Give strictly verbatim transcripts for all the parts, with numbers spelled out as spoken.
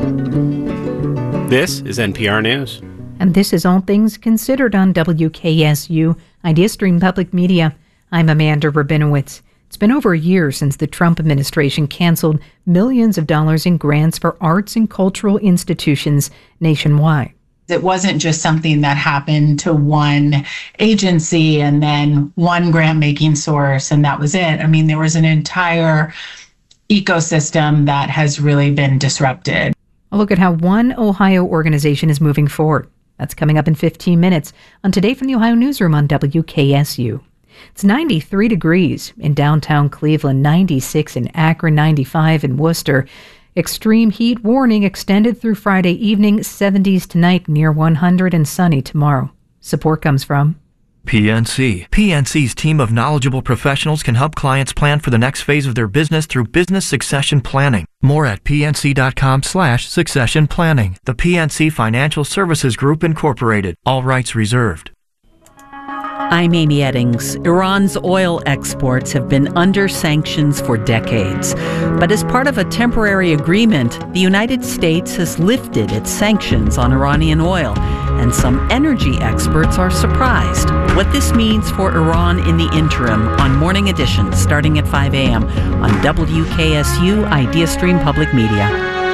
This is N P R News. And this is All Things Considered on W K S U, IdeaStream Public Media. I'm Amanda Rabinowitz. It's been over a year since the Trump administration canceled millions of dollars in grants for arts and cultural institutions nationwide. It wasn't just something that happened to one agency and then one grant-making source, and that was it. I mean, there was an entire ecosystem that has really been disrupted. A look at how one Ohio organization is moving forward. That's coming up in fifteen minutes on Today from the Ohio Newsroom on W K S U. It's ninety-three degrees in downtown Cleveland, ninety-six in Akron, ninety-five in Worcester. Extreme heat warning extended through Friday evening, seventies tonight, near one hundred, and sunny tomorrow. Support comes from P N C. P N C's team of knowledgeable professionals can help clients plan for the next phase of their business through business succession planning. More at pnc.com slash succession planning. The P N C Financial Services Group, Incorporated. All rights reserved. I'm Amy Eddings. Iran's oil exports have been under sanctions for decades. But as part of a temporary agreement, the United States has lifted its sanctions on Iranian oil. And some energy experts are surprised. What this means for Iran in the interim on Morning Edition starting at five a.m. on W K S U IdeaStream Public Media.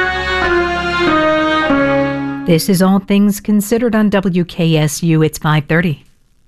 This is All Things Considered on W K S U. It's five thirty.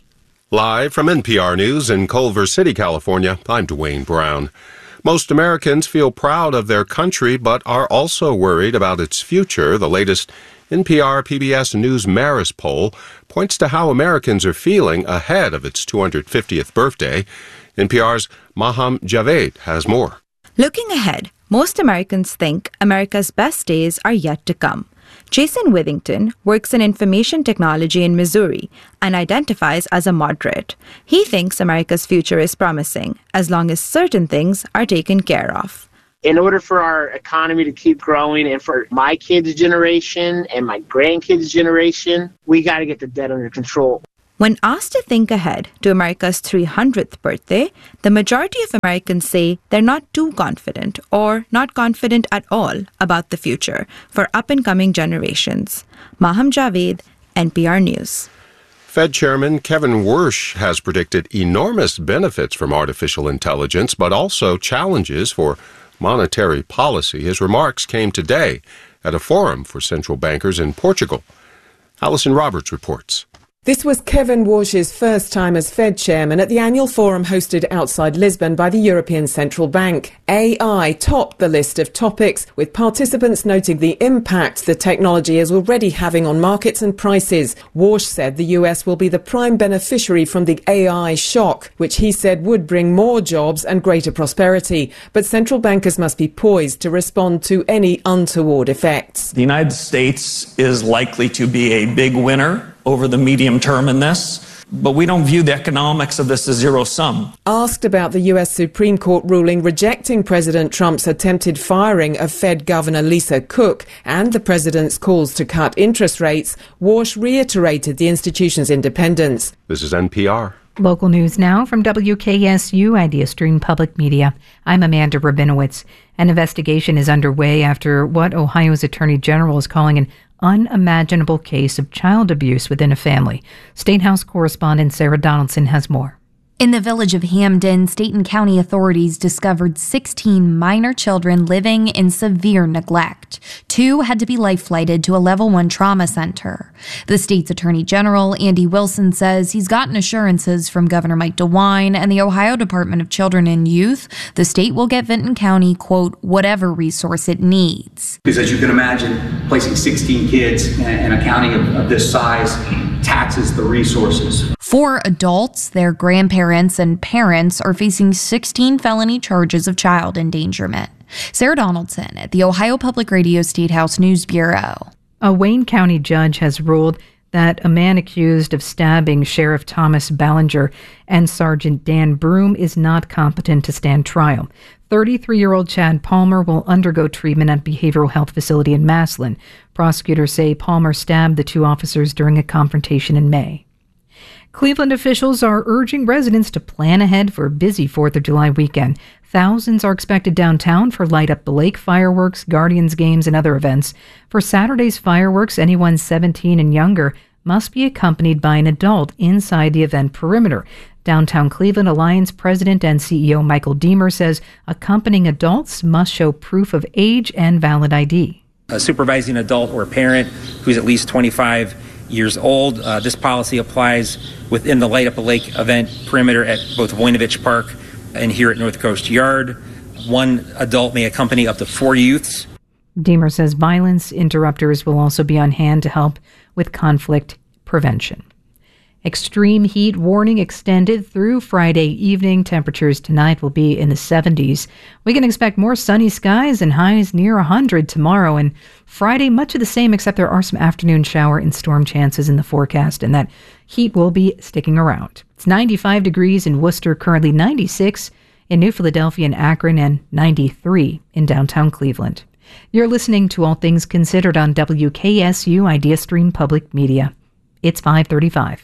Live from N P R News in Culver City, California, I'm Dwayne Brown. Most Americans feel proud of their country, but are also worried about its future. The latest N P R P B S News Marist poll points to how Americans are feeling ahead of its two hundred fiftieth birthday. N P R's Maham Javed has more. Looking ahead, most Americans think America's best days are yet to come. Jason Withington works in information technology in Missouri and identifies as a moderate. He thinks America's future is promising as long as certain things are taken care of. In order for our economy to keep growing and for my kids' generation and my grandkids' generation, we got to get the debt under control. When asked to think ahead to America's three hundredth birthday, the majority of Americans say they're not too confident or not confident at all about the future for up-and-coming generations. Maham Javed, N P R News. Fed Chairman Kevin Warsh has predicted enormous benefits from artificial intelligence, but also challenges for monetary policy. His remarks came today at a forum for central bankers in Portugal. Allison Roberts reports. This was Kevin Warsh's first time as Fed chairman at the annual forum hosted outside Lisbon by the European Central Bank. A I topped the list of topics, with participants noting the impact the technology is already having on markets and prices. Warsh said the U S will be the prime beneficiary from the A I shock, which he said would bring more jobs and greater prosperity. But central bankers must be poised to respond to any untoward effects. The United States is likely to be a big winner over the medium term in this, but we don't view the economics of this as zero sum. Asked about the U S Supreme Court ruling rejecting President Trump's attempted firing of Fed Governor Lisa Cook and the president's calls to cut interest rates, Warsh reiterated the institution's independence. This is N P R. Local news now from W K S U IdeaStream Public Media. I'm Amanda Rabinowitz. An investigation is underway after what Ohio's Attorney General is calling an unimaginable case of child abuse within a family. State House correspondent Sarah Donaldson has more. In the village of Hamden, state and county authorities discovered sixteen minor children living in severe neglect. Two had to be life-flighted to a level one trauma center. The state's attorney general, Andy Wilson, says he's gotten assurances from Governor Mike DeWine and the Ohio Department of Children and Youth. The state will get Vinton County, quote, whatever resource it needs. Because as you can imagine, placing sixteen kids in a county of, of this size taxes the resources. Four adults, their grandparents, and parents are facing sixteen felony charges of child endangerment. Sarah Donaldson at the Ohio Public Radio State House News Bureau. A Wayne County judge has ruled that a man accused of stabbing Sheriff Thomas Ballinger and Sergeant Dan Broom is not competent to stand trial. thirty-three-year-old Chad Palmer will undergo treatment at behavioral health facility in Massillon. Prosecutors say Palmer stabbed the two officers during a confrontation in May. Cleveland officials are urging residents to plan ahead for a busy fourth of July weekend. Thousands are expected downtown for Light Up the Lake fireworks, Guardians games, and other events. For Saturday's fireworks, anyone seventeen and younger must be accompanied by an adult inside the event perimeter. Downtown Cleveland Alliance President and C E O Michael Deemer says accompanying adults must show proof of age and valid I D. A supervising adult or parent who's at least twenty-five years old. Uh, this policy applies within the Light Up the Lake event perimeter at both Voinovich Park and here at North Coast Yard. One adult may accompany up to four youths. Deemer says violence interrupters will also be on hand to help with conflict prevention. Extreme heat warning extended through Friday evening. Temperatures tonight will be in the seventies. We can expect more sunny skies and highs near one hundred tomorrow. And Friday, much of the same, except there are some afternoon shower and storm chances in the forecast, and that heat will be sticking around. It's ninety-five degrees in Worcester, currently ninety-six in New Philadelphia and Akron, and ninety-three in downtown Cleveland. You're listening to All Things Considered on W K S U IdeaStream Public Media. It's five thirty-five.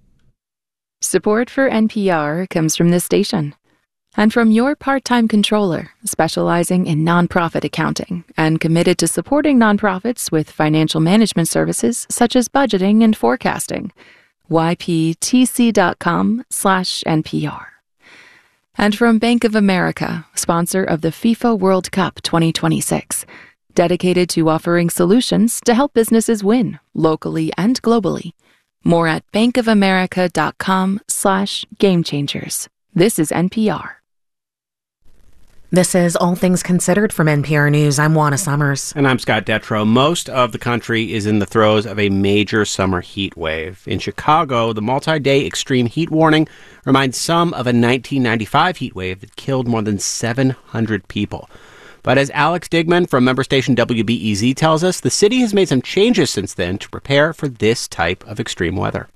Support for N P R comes from this station and from your part-time controller, specializing in nonprofit accounting and committed to supporting nonprofits with financial management services such as budgeting and forecasting. Y P T C dot com slash N P R. And from Bank of America, sponsor of the FIFA World Cup twenty twenty-six, dedicated to offering solutions to help businesses win locally and globally. More at bankofamerica.com slash game changers. This is N P R. This is All Things Considered from N P R News. I'm Juana Summers. And I'm Scott Detrow. Most of the country is in the throes of a major summer heat wave. In Chicago, the multi-day extreme heat warning reminds some of a nineteen ninety-five heat wave that killed more than seven hundred people. But as Alex Digman from member station W B E Z tells us, the city has made some changes since then to prepare for this type of extreme weather.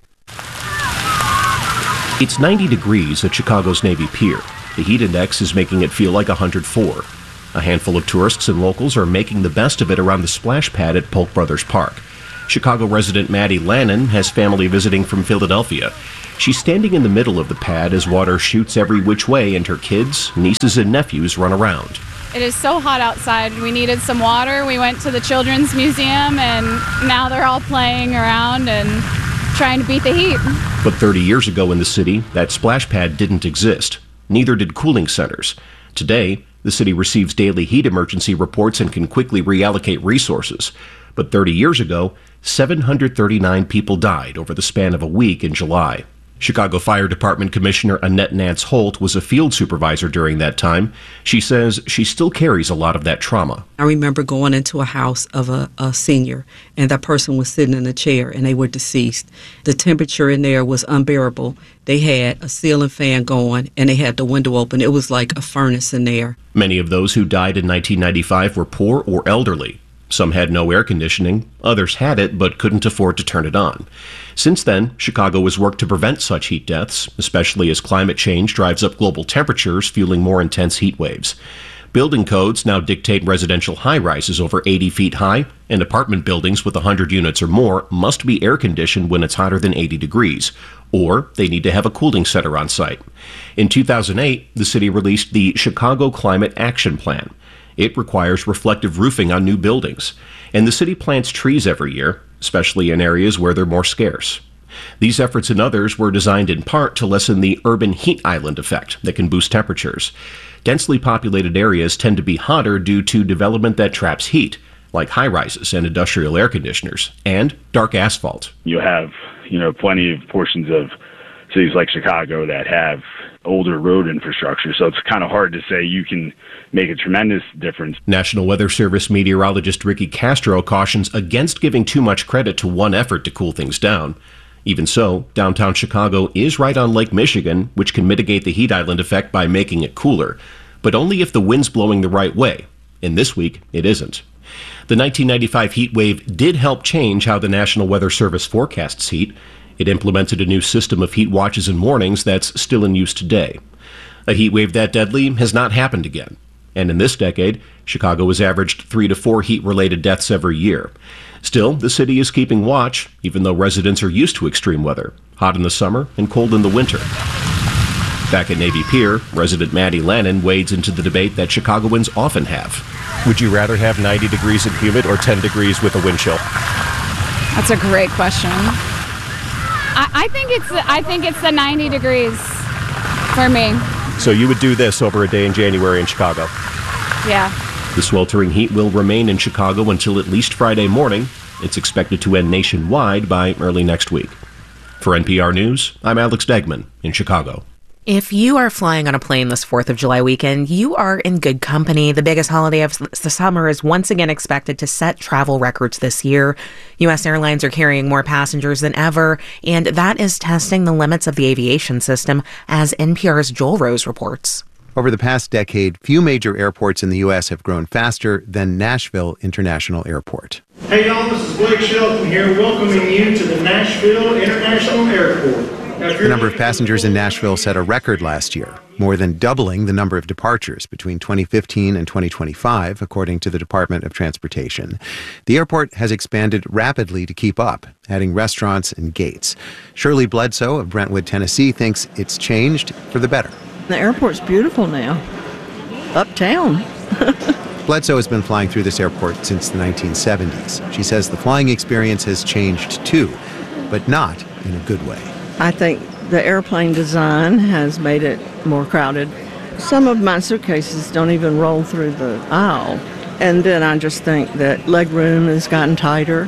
It's ninety degrees at Chicago's Navy Pier. The heat index is making it feel like one hundred four. A handful of tourists and locals are making the best of it around the splash pad at Polk Brothers Park. Chicago resident Maddie Lannon has family visiting from Philadelphia. She's standing in the middle of the pad as water shoots every which way and her kids, nieces, and nephews run around. It is so hot outside. We needed some water. We went to the Children's Museum, and now they're all playing around and trying to beat the heat. But thirty years ago in the city, that splash pad didn't exist. Neither did cooling centers. Today, the city receives daily heat emergency reports and can quickly reallocate resources. But thirty years ago, seven hundred thirty-nine people died over the span of a week in July. Chicago Fire Department Commissioner Annette Nance Holt was a field supervisor during that time. She says she still carries a lot of that trauma. I remember going into a house of a, a senior, and that person was sitting in a chair, and they were deceased. The temperature in there was unbearable. They had a ceiling fan going, and they had the window open. It was like a furnace in there. Many of those who died in nineteen ninety-five were poor or elderly. Some had no air conditioning, others had it but couldn't afford to turn it on. Since then, Chicago has worked to prevent such heat deaths, especially as climate change drives up global temperatures, fueling more intense heat waves. Building codes now dictate residential high-rises over eighty feet high, and apartment buildings with one hundred units or more must be air-conditioned when it's hotter than eighty degrees, or they need to have a cooling center on site. In two thousand eight, the city released the Chicago Climate Action Plan. It requires reflective roofing on new buildings, and the city plants trees every year, especially in areas where they're more scarce. These efforts and others were designed in part to lessen the urban heat island effect that can boost temperatures. Densely populated areas tend to be hotter due to development that traps heat, like high-rises and industrial air conditioners, and dark asphalt. You have, you know, plenty of portions of cities like Chicago that have older road infrastructure, so it's kind of hard to say you can make a tremendous difference. National Weather Service meteorologist Ricky Castro cautions against giving too much credit to one effort to cool things down. Even so, downtown Chicago is right on Lake Michigan, which can mitigate the heat island effect by making it cooler, but only if the wind's blowing the right way. And this week, it isn't. The nineteen ninety-five heat wave did help change how the National Weather Service forecasts heat. It implemented a new system of heat watches and warnings that's still in use today. A heat wave that deadly has not happened again. And in this decade, Chicago has averaged three to four heat-related deaths every year. Still, the city is keeping watch, even though residents are used to extreme weather. hot in the summer and cold in the winter. Back at Navy Pier, resident Maddie Lannon wades into the debate that Chicagoans often have. Would you rather have ninety degrees and humid or ten degrees with a wind chill? That's a great question. I, I think it's I think it's the ninety degrees for me. So you would do this over a day in January in Chicago? Yeah. The sweltering heat will remain in Chicago until at least Friday morning. It's expected to end nationwide by early next week. For N P R News, I'm Alex Degman in Chicago. If you are flying on a plane this fourth of July weekend, you are in good company. The biggest holiday of the summer is once again expected to set travel records this year. U S airlines are carrying more passengers than ever, and that is testing the limits of the aviation system, as N P R's Joel Rose reports. Over the past decade, few major airports in the U S have grown faster than Nashville International Airport. Hey y'all, this is Blake Shelton here, welcoming you to the Nashville International Airport. The number of passengers in Nashville set a record last year, more than doubling the number of departures between twenty fifteen and twenty twenty-five, according to the Department of Transportation. The airport has expanded rapidly to keep up, adding restaurants and gates. Shirley Bledsoe of Brentwood, Tennessee, thinks it's changed for the better. The airport's beautiful now. Uptown. Bledsoe has been flying through this airport since the nineteen seventies. She says the flying experience has changed too, but not in a good way. I think the airplane design has made it more crowded. Some of my suitcases don't even roll through the aisle. And then I just think that legroom has gotten tighter.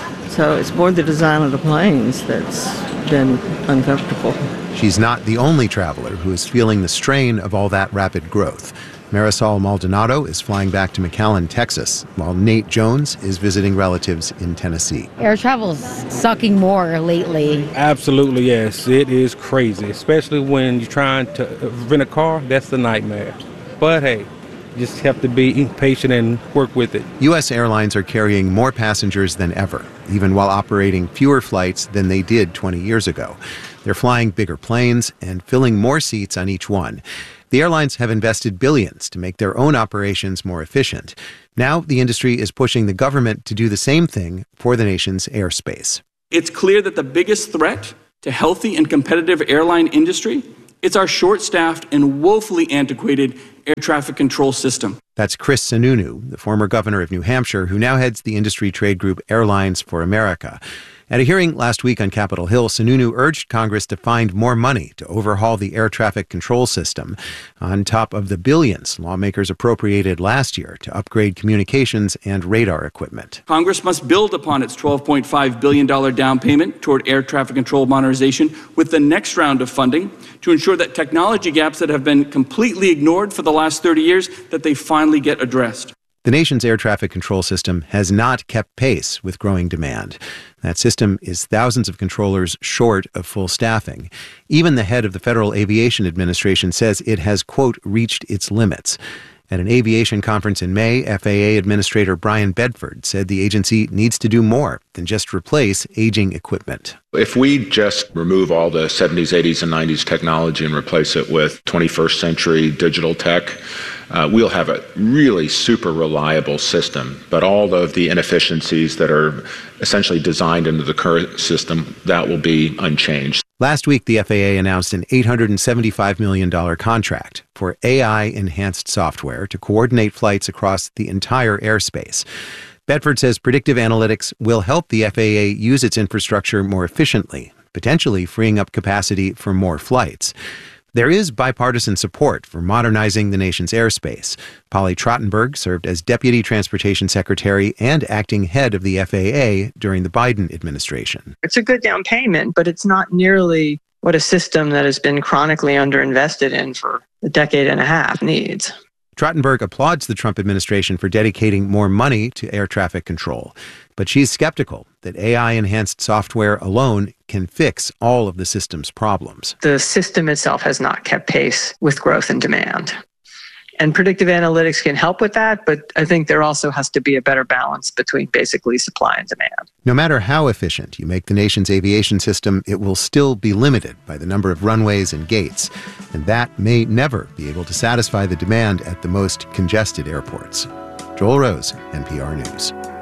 So it's more the design of the planes that's been uncomfortable. She's not the only traveler who is feeling the strain of all that rapid growth. Marisol Maldonado is flying back to McAllen, Texas, while Nate Jones is visiting relatives in Tennessee. Air travel's sucking more lately. Absolutely, yes. It is crazy, especially when you're trying to rent a car. That's the nightmare. But hey, you just have to be patient and work with it. U S airlines are carrying more passengers than ever, even while operating fewer flights than they did twenty years ago. They're flying bigger planes and filling more seats on each one. The airlines have invested billions to make their own operations more efficient. Now the industry is pushing the government to do the same thing for the nation's airspace. It's clear that the biggest threat to healthy and competitive airline industry is our short-staffed and woefully antiquated air traffic control system. That's Chris Sununu, the former governor of New Hampshire, who now heads the industry trade group Airlines for America. At a hearing last week on Capitol Hill, Sununu urged Congress to find more money to overhaul the air traffic control system, on top of the billions lawmakers appropriated last year to upgrade communications and radar equipment. Congress must build upon its twelve point five billion dollars down payment toward air traffic control modernization with the next round of funding to ensure that technology gaps that have been completely ignored for the last thirty years, that they finally get addressed. The nation's air traffic control system has not kept pace with growing demand. That system is thousands of controllers short of full staffing. Even the head of the Federal Aviation Administration says it has, quote, reached its limits. At an aviation conference in May, F A A Administrator Brian Bedford said the agency needs to do more than just replace aging equipment. If we just remove all the seventies, eighties, and nineties technology and replace it with twenty-first century digital tech, uh, we'll have a really super reliable system. But all of the inefficiencies that are essentially designed into the current system, that will be unchanged. Last week, the F A A announced an eight hundred seventy-five million dollars contract for A I-enhanced software to coordinate flights across the entire airspace. Bedford says predictive analytics will help the F A A use its infrastructure more efficiently, potentially freeing up capacity for more flights. There is bipartisan support for modernizing the nation's airspace. Polly Trottenberg served as Deputy Transportation Secretary and acting head of the F A A during the Biden administration. It's a good down payment, but it's not nearly what a system that has been chronically underinvested in for a decade and a half needs. Trottenberg applauds the Trump administration for dedicating more money to air traffic control, but she's skeptical that A I-enhanced software alone can fix all of the system's problems. The system itself has not kept pace with growth and demand. And predictive analytics can help with that, but I think there also has to be a better balance between basically supply and demand. No matter how efficient you make the nation's aviation system, it will still be limited by the number of runways and gates, and that may never be able to satisfy the demand at the most congested airports. Joel Rose, N P R News.